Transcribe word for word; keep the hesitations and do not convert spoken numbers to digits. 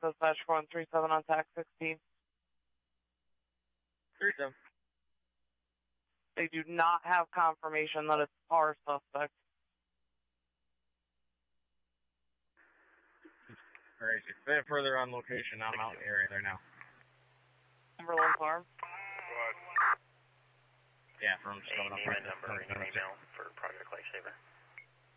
dispatch one three seven on tax sixteen. three seven. They do not have confirmation that it's our suspect. Alright, expand further on location. I'm out in the area there now. Timberland Farm. Yeah, from just coming up right number, email for Project Lifesaver.